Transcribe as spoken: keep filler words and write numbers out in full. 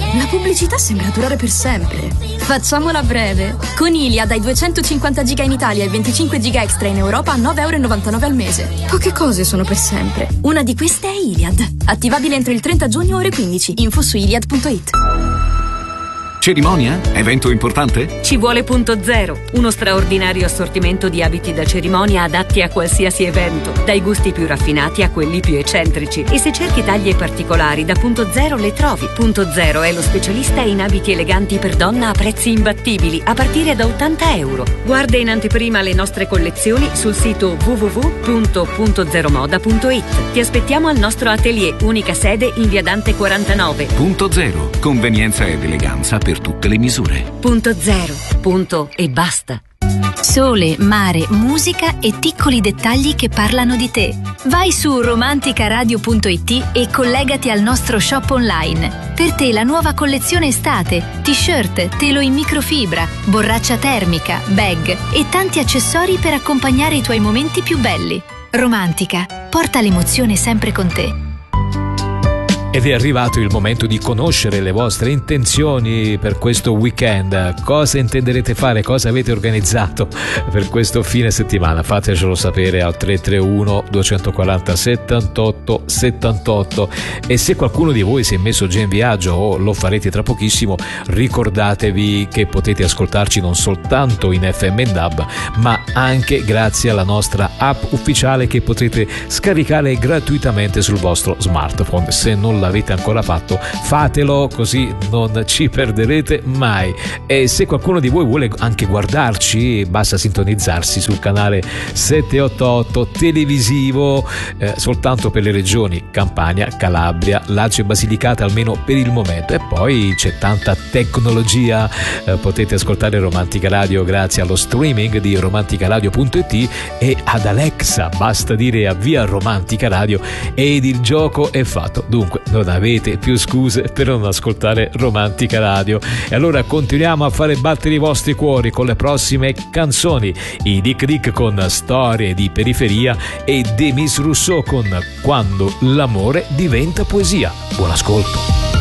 La pubblicità sembra durare per sempre. Facciamola breve. Con Iliad hai duecentocinquanta giga in Italia e venticinque giga extra in Europa a nove e novantanove euro al mese. Poche cose sono per sempre. Una di queste è Iliad. Attivabile entro il trenta giugno ore quindici. Info su iliad punto it. Cerimonia? Evento importante? Ci vuole Punto Zero, uno straordinario assortimento di abiti da cerimonia adatti a qualsiasi evento, dai gusti più raffinati a quelli più eccentrici. E se cerchi taglie particolari, da Punto Zero le trovi. Punto Zero è lo specialista in abiti eleganti per donna a prezzi imbattibili, a partire da ottanta euro. Guarda in anteprima le nostre collezioni sul sito w w w punto punto zero moda punto it. Ti aspettiamo al nostro atelier, unica sede in via Dante quarantanove. Punto Zero, convenienza ed eleganza per tutte le misure. Punto Zero, punto e basta. Sole, mare, musica e piccoli dettagli che parlano di te. Vai su romanticaradio punto it e collegati al nostro shop online. Per te la nuova collezione estate, t-shirt, telo in microfibra, borraccia termica, bag e tanti accessori per accompagnare i tuoi momenti più belli. Romantica, porta l'emozione sempre con te. Ed è arrivato il momento di conoscere le vostre intenzioni per questo weekend. Cosa intenderete fare? Cosa avete organizzato per questo fine settimana? Fatecelo sapere al tre tre uno due quattro zero settantotto settantotto. E se qualcuno di voi si è messo già in viaggio o lo farete tra pochissimo, ricordatevi che potete ascoltarci non soltanto in F M D A B, ma anche grazie alla nostra app ufficiale che potrete scaricare gratuitamente sul vostro smartphone. Se non l'avete ancora fatto, fatelo, così non ci perderete mai. E se qualcuno di voi vuole anche guardarci, basta sintonizzarsi sul canale settecentottantotto televisivo, eh, soltanto per le regioni Campania, Calabria, Lazio e Basilicata, almeno per il momento. E poi c'è tanta tecnologia, eh, potete ascoltare Romantica Radio grazie allo streaming di romanticaradio punto it e ad Alexa, basta dire avvia Romantica Radio ed il gioco è fatto. Dunque non avete più scuse per non ascoltare Romantica Radio. E allora continuiamo a fare battere i vostri cuori con le prossime canzoni: i Dick Dick con Storie di periferia e Demis Rousseau con Quando l'amore diventa poesia. Buon ascolto.